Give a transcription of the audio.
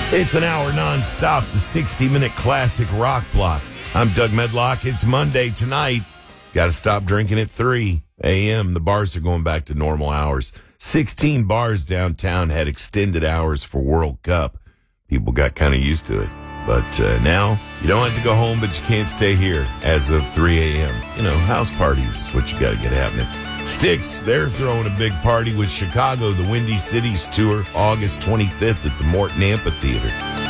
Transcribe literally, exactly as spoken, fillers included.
It's an hour nonstop, the sixty-minute classic rock block. I'm Doug Medlock. It's Monday tonight. Got to stop drinking at three a.m. The bars are going back to normal hours. sixteen bars downtown had extended hours for World Cup. People got kind of used to it. But uh, now, you don't have to go home, but you can't stay here as of three a.m. You know, house parties is what you got to get happening. Styx, they're throwing a big party with Chicago, the Windy Cities Tour, August twenty-fifth at the Morton Amphitheater.